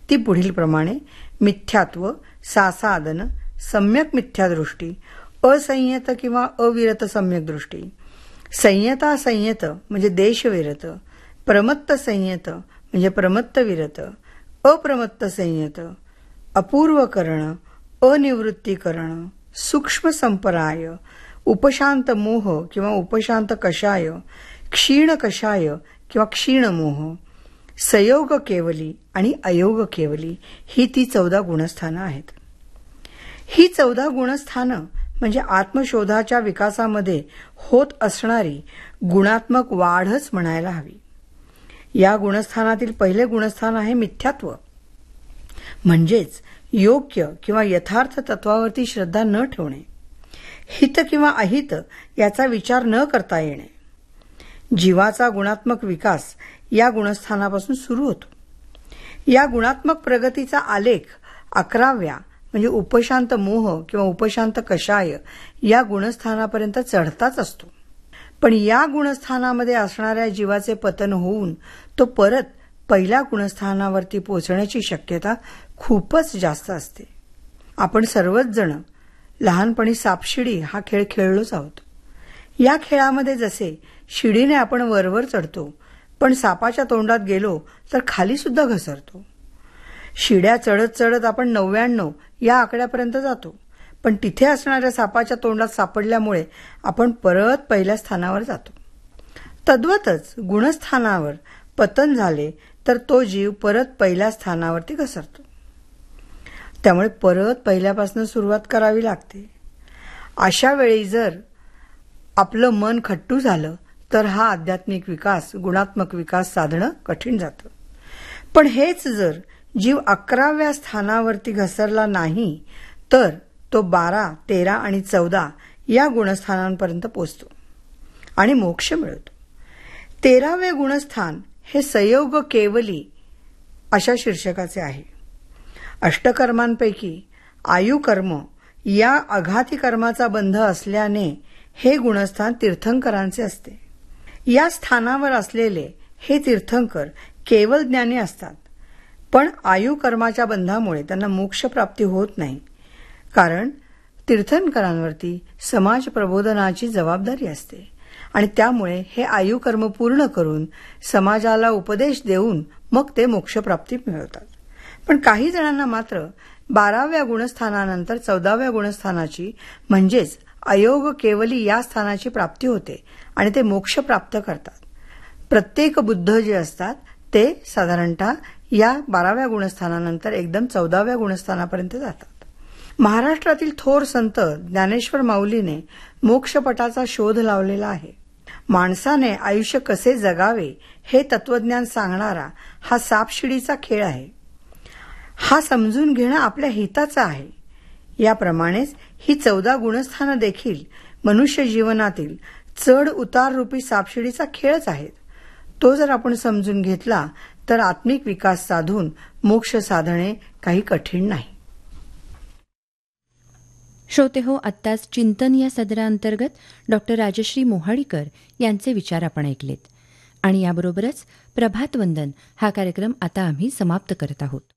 ती पुढीलप्रमाणे: मिथ्यात्व, सासादन, सम्यक मिथ्यादृष्टी, असंयत किंवा अविरत सम्यक दृष्टी, संयता संयत म्हणजे देशविरत, प्रमत्त संयत म्हणजे प्रमत्त विरत, अप्रमत्त संयत, अपूर्वकरण, अनिवृत्तीकरण, सूक्ष्म संपराय, उपशांत मोह किंवा उपशांत कषाय, क्षीण कषाय किंवा क्षीण मोह, सयोग केवली आणि अयोग केवली ही ती 14 गुणस्थानं आहेत. ही 14 गुणस्थानं म्हणजे आत्मशोधाच्या विकासामध्ये होत असणारी गुणात्मक वाढच म्हणायला हवी. या गुणस्थानातील पहिले गुणस्थान आहे मिथ्यात्व, म्हणजेच योग्य किंवा यथार्थ तत्वावरती श्रद्धा न ठेवणे, हित किंवा अहित याचा विचार न करता येणे. जीवाचा गुणात्मक विकास या गुणस्थानापासून सुरू होतो. या गुणात्मक प्रगतीचा आलेख 11व्या म्हणजे उपशांत मोह किंवा उपशांत कषाय या गुणस्थानापर्यंत चढताच असतो. पण या गुणस्थानामध्ये असणाऱ्या जीवाचे पतन होऊन तो परत पहिल्या गुणस्थानावरती पोहोचण्याची शक्यता खूपच जास्त असते. आपण सर्वच जण लहानपणी सापशिडी हा खेळ खेळलोच आहोत. या खेळामध्ये जसे शिडीने आपण वरवर चढतो, पण सापाच्या तोंडात गेलो तर खाली सुद्धा घसरतो. शिड्या चढत चढत आपण 99 या आकड्यापर्यंत जातो, पण तिथे असणाऱ्या सापाच्या तोंडात सापडल्यामुळे आपण परत पहिल्या स्थानावर जातो. तद्वतच गुणस्थानावर पतन झाले तर तो जीव परत पहिल्या स्थानावरती घसरतो. त्यामुळे परत पहिल्यापासून सुरुवात करावी लागते. अशा वेळी जर आपलं मन खट्टू झालं तर हा आध्यात्मिक विकास, गुणात्मक विकास साधणं कठीण जातं. पण हेच जर जीव 11व्या स्थानावरती घसरला नाही तर तो 12, 13 आणि 14 या गुणस्थानांपर्यंत पोचतो आणि मोक्ष मिळतो. 13वे गुणस्थान हे संयोग केवली अशा शीर्षकाचे आहे. अष्टकर्मांपैकी आयुकर्म या अघाती कर्माचा बंध असल्याने हे गुणस्थान तीर्थंकरांचे असते. या स्थानावर असलेले हे तीर्थंकर केवळ ज्ञानी असतात, पण आयुकर्माच्या बंधामुळे त्यांना मोक्ष प्राप्ती होत नाही. कारण तीर्थंकरांवरती समाज प्रबोधनाची जबाबदारी असते आणि त्यामुळे हे आयुकर्म पूर्ण करून समाजाला उपदेश देऊन मग ते मोक्षप्राप्ती मिळवतात. पण काही जणांना मात्र 12व्या गुणस्थानानंतर 14व्या गुणस्थानाची म्हणजेच अयोग केवली या स्थानाची प्राप्ती होते आणि ते मोक्ष प्राप्त करतात. प्रत्येक बुद्ध जे असतात ते साधारणतः या 12व्या गुणस्थानानंतर एकदम 14व्या गुणस्थानापर्यंत जातात. महाराष्ट्रातील थोर संत ज्ञानेश्वर माऊलीने मोक्षपटाचा शोध लावलेला आहे. माणसाने आयुष्य कसे जगावे हे तत्वज्ञान सांगणारा हा सापशिडीचा खेळ आहे. हा समजून घेणं आपल्या हिताचं आहे. याप्रमाणेच ही 14 गुणस्थानं देखील मनुष्य जीवनातील चढ उतार रूपी सापशिडीचा खेळच आहेत. तो जर आपण समजून घेतला तर आत्मिक विकास साधून मोक्ष साधणे काही कठीण नाही. श्रोते हो, आत्ताच चिंतन या सदराअंतर्गत डॉक्टर राजश्री मोहाडीकर यांचे विचार आपण ऐकलेत आणि याबरोबरच प्रभात वंदन हा कार्यक्रम आता आम्ही समाप्त करत आहोत.